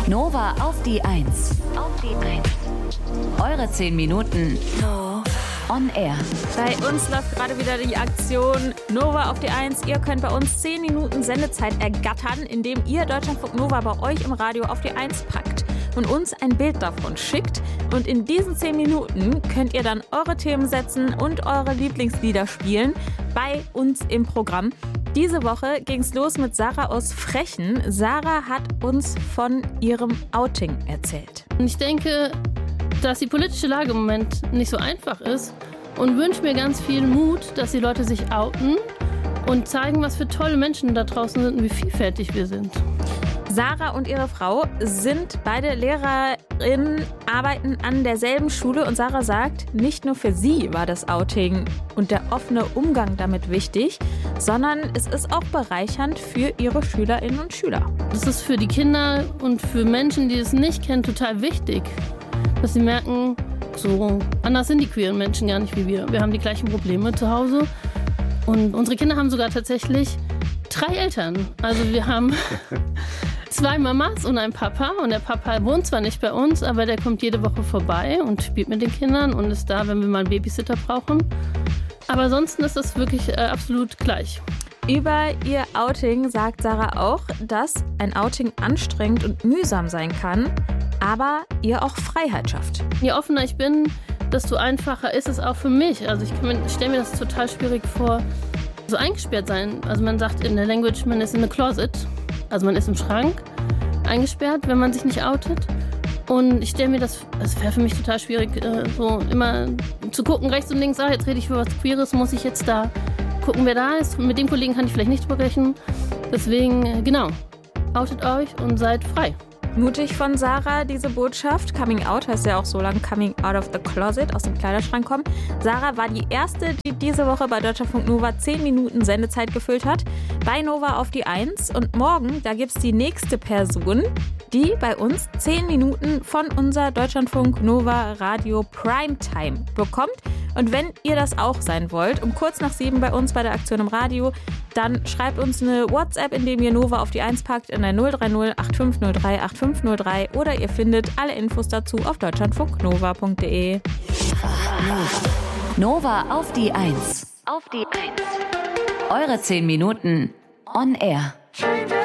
Nova auf die 1. Eure 10 Minuten on air. Bei uns läuft gerade wieder die Aktion Nova auf die 1. Ihr könnt bei uns 10 Minuten Sendezeit ergattern, indem ihr Deutschlandfunk Nova bei euch im Radio auf die 1 packt und uns ein Bild davon schickt. Und in diesen 10 Minuten könnt ihr dann eure Themen setzen und eure Lieblingslieder spielen bei uns im Programm. Diese Woche ging es los mit Sarah aus Frechen. Sarah hat uns von ihrem Outing erzählt. Ich denke, dass die politische Lage im Moment nicht so einfach ist und wünsche mir ganz viel Mut, dass die Leute sich outen und zeigen, was für tolle Menschen da draußen sind und wie vielfältig wir sind. Sarah und ihre Frau sind beide Lehrerinnen, arbeiten an derselben Schule und Sarah sagt, nicht nur für sie war das Outing und der offene Umgang damit wichtig, sondern es ist auch bereichernd für ihre Schülerinnen und Schüler. Das ist für die Kinder und für Menschen, die es nicht kennen, total wichtig, dass sie merken, so anders sind die queeren Menschen gar nicht wie wir. Wir haben die gleichen Probleme zu Hause und unsere Kinder haben sogar tatsächlich 3 Eltern. Also wir haben 2 Mamas und einen Papa und der Papa wohnt zwar nicht bei uns, aber der kommt jede Woche vorbei und spielt mit den Kindern und ist da, wenn wir mal einen Babysitter brauchen. Aber ansonsten ist das wirklich absolut gleich. Über ihr Outing sagt Sarah auch, dass ein Outing anstrengend und mühsam sein kann, aber ihr auch Freiheit schafft. Je offener ich bin, desto einfacher ist es auch für mich. Also ich stelle mir das total schwierig vor, so eingesperrt sein. Also man sagt in der Language, man ist in a closet, also man ist im Schrank eingesperrt, wenn man sich nicht outet. Und ich stelle mir das wäre für mich total schwierig, so immer zu gucken, rechts und links, jetzt rede ich über was Queeres, muss ich jetzt da gucken, wer da ist. Mit dem Kollegen kann ich vielleicht nicht sprechen. Deswegen, genau, outet euch und seid frei. Mutig von Sarah, diese Botschaft. Coming Out heißt ja auch so lang Coming Out of the Closet, aus dem Kleiderschrank kommen. Sarah war die erste, die diese Woche bei Deutschlandfunk Nova 10 Minuten Sendezeit gefüllt hat. Bei Nova auf die 1. Und morgen, da gibt es die nächste Person, die bei uns 10 Minuten von unser Deutschlandfunk Nova Radio Primetime bekommt. Und wenn ihr das auch sein wollt, um kurz nach 7 bei uns bei der Aktion im Radio, dann schreibt uns eine WhatsApp, indem ihr Nova auf die 1 packt in der 030 8503 8503 oder ihr findet alle Infos dazu auf deutschlandfunknova.de. Nova auf die 1. Eure 10 Minuten on air.